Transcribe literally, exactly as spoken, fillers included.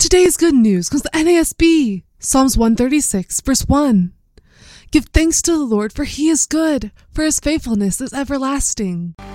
Today's good news comes from the N A S B, Psalms one thirty-six, verse one. Give thanks to the Lord, for he is good, for his faithfulness is everlasting.